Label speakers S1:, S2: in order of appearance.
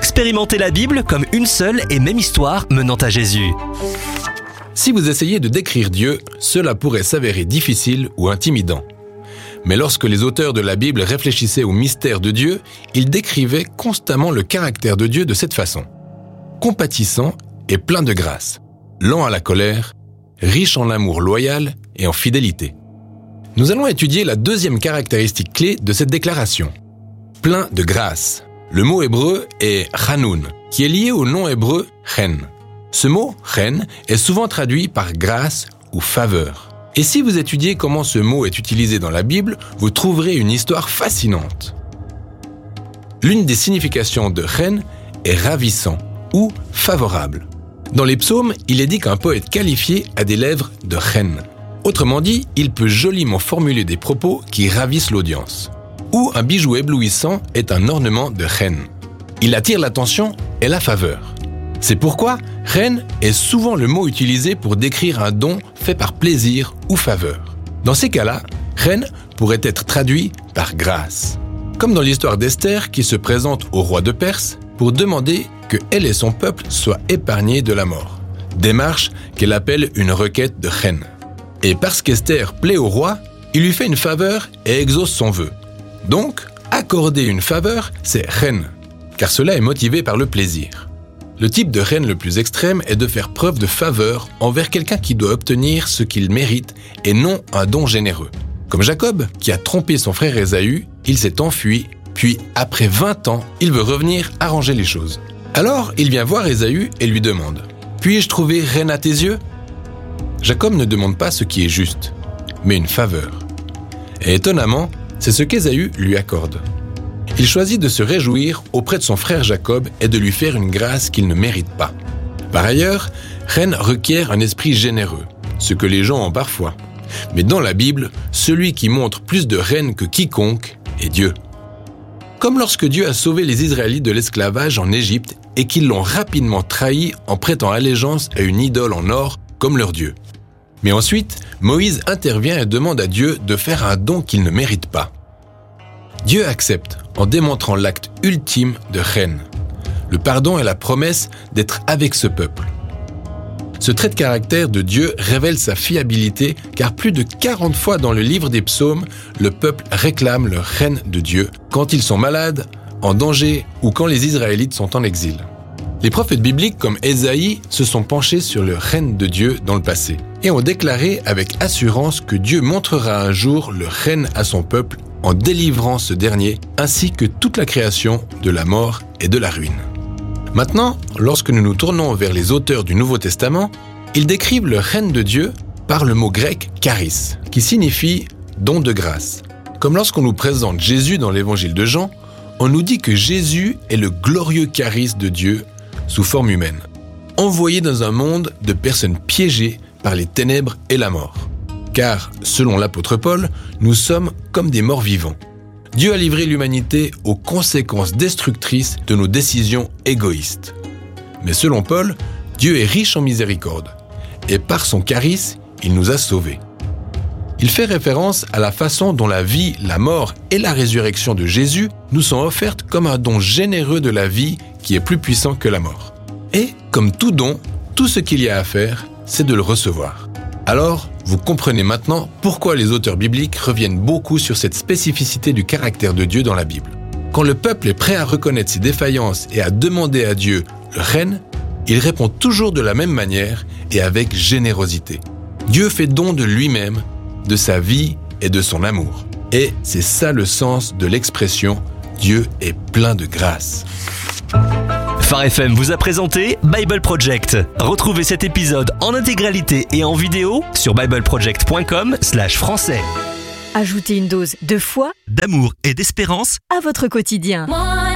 S1: Expérimentez la Bible comme une seule et même histoire menant à Jésus.
S2: Si vous essayez de décrire Dieu, cela pourrait s'avérer difficile ou intimidant. Mais lorsque les auteurs de la Bible réfléchissaient au mystère de Dieu, ils décrivaient constamment le caractère de Dieu de cette façon. Compatissant et plein de grâce, lent à la colère, riche en amour loyal et en fidélité. Nous allons étudier la deuxième caractéristique clé de cette déclaration. Plein de grâce. Le mot hébreu est chanoun, qui est lié au nom hébreu chen. Ce mot chen est souvent traduit par grâce ou faveur. Et si vous étudiez comment ce mot est utilisé dans la Bible, vous trouverez une histoire fascinante. L'une des significations de chen est ravissant ou favorable. Dans les psaumes, il est dit qu'un poète qualifié a des lèvres de chen. Autrement dit, il peut joliment formuler des propos qui ravissent l'audience. Ou un bijou éblouissant est un ornement de chen. Il attire l'attention et la faveur. C'est pourquoi chen est souvent le mot utilisé pour décrire un don fait par plaisir ou faveur. Dans ces cas-là, chen pourrait être traduit par grâce. Comme dans l'histoire d'Esther qui se présente au roi de Perse pour demander que elle et son peuple soient épargnés de la mort. Démarche qu'elle appelle une requête de chen. Et parce qu'Esther plaît au roi, il lui fait une faveur et exauce son vœu. Donc, accorder une faveur, c'est chen, car cela est motivé par le plaisir. Le type de chen le plus extrême est de faire preuve de faveur envers quelqu'un qui doit obtenir ce qu'il mérite et non un don généreux. Comme Jacob, qui a trompé son frère Ésaü, il s'est enfui, puis après 20 ans, il veut revenir arranger les choses. Alors, il vient voir Ésaü et lui demande « Puis-je trouver chen à tes yeux ?» Jacob ne demande pas ce qui est juste, mais une faveur. Et étonnamment, c'est ce qu'Ésaü lui accorde. Il choisit de se réjouir auprès de son frère Jacob et de lui faire une grâce qu'il ne mérite pas. Par ailleurs, chen requiert un esprit généreux, ce que les gens ont parfois. Mais dans la Bible, celui qui montre plus de chen que quiconque est Dieu. Comme lorsque Dieu a sauvé les Israélites de l'esclavage en Égypte et qu'ils l'ont rapidement trahi en prêtant allégeance à une idole en or comme leur Dieu. Mais ensuite, Moïse intervient et demande à Dieu de faire un don qu'il ne mérite pas. Dieu accepte en démontrant l'acte ultime de chen, le pardon et la promesse d'être avec ce peuple. Ce trait de caractère de Dieu révèle sa fiabilité car plus de 40 fois dans le livre des psaumes, le peuple réclame le chen de Dieu quand ils sont malades, en danger ou quand les Israélites sont en exil. Les prophètes bibliques comme Ésaïe se sont penchés sur le chen de Dieu dans le passé et ont déclaré avec assurance que Dieu montrera un jour le chen à son peuple en délivrant ce dernier ainsi que toute la création de la mort et de la ruine. Maintenant, lorsque nous nous tournons vers les auteurs du Nouveau Testament, ils décrivent le chen de Dieu par le mot grec charis, qui signifie don de grâce. Comme lorsqu'on nous présente Jésus dans l'évangile de Jean, on nous dit que Jésus est le glorieux charis de Dieu sous forme humaine, envoyé dans un monde de personnes piégées par les ténèbres et la mort. Car, selon l'apôtre Paul, nous sommes comme des morts vivants. Dieu a livré l'humanité aux conséquences destructrices de nos décisions égoïstes. Mais selon Paul, Dieu est riche en miséricorde, et par son charis, il nous a sauvés. Il fait référence à la façon dont la vie, la mort et la résurrection de Jésus nous sont offertes comme un don généreux de la vie qui est plus puissant que la mort. Et, comme tout don, tout ce qu'il y a à faire, c'est de le recevoir. Alors, vous comprenez maintenant pourquoi les auteurs bibliques reviennent beaucoup sur cette spécificité du caractère de Dieu dans la Bible. Quand le peuple est prêt à reconnaître ses défaillances et à demander à Dieu le chen, il répond toujours de la même manière et avec générosité. Dieu fait don de lui-même, de sa vie et de son amour. Et c'est ça le sens de l'expression « Dieu est plein de grâce ».
S1: Phare FM vous a présenté Bible Project. Retrouvez cet épisode en intégralité et en vidéo sur bibleproject.com/français.
S3: Ajoutez une dose de foi,
S1: D'amour et d'espérance
S3: à votre quotidien.